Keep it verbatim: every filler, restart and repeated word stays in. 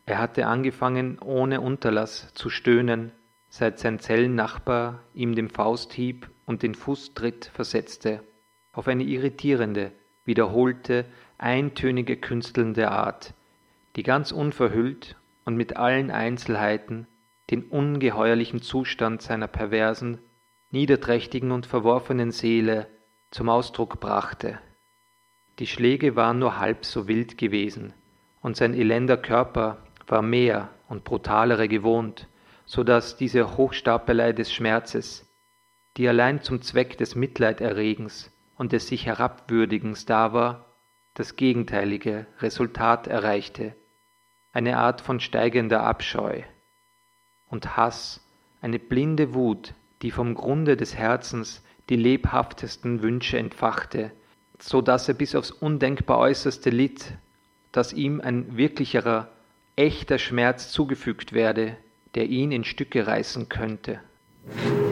Er hatte angefangen, ohne Unterlass zu stöhnen, seit sein Zellennachbar ihm den Fausthieb und den Fußtritt versetzte, auf eine irritierende, wiederholte, eintönige, künstelnde Art, die ganz unverhüllt und mit allen Einzelheiten den ungeheuerlichen Zustand seiner perversen, niederträchtigen und verworfenen Seele zum Ausdruck brachte. Die Schläge waren nur halb so wild gewesen, und sein elender Körper war mehr und brutalere gewohnt, so daß diese Hochstapelei des Schmerzes, die allein zum Zweck des Mitleiderregens und des sich Herabwürdigens da war, das gegenteilige Resultat erreichte, eine Art von steigender Abscheu und Hass, eine blinde Wut, die vom Grunde des Herzens die lebhaftesten Wünsche entfachte, so daß er bis aufs undenkbar Äußerste litt, dass ihm ein wirklicherer, echter Schmerz zugefügt werde, der ihn in Stücke reißen könnte.